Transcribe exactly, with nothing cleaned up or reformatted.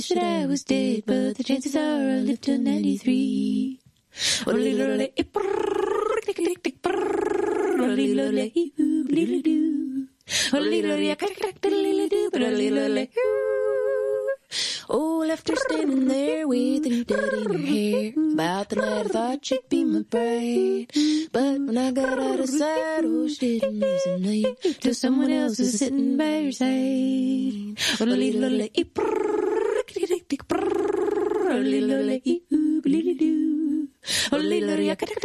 that I was dead, but the chances are I'll live till ninety-three. Oh, left her standing there with a new dead in her hair. About the night I thought she'd be my bride, but when I got out of sight, oh, she didn't lose a night till someone else was sitting by her side.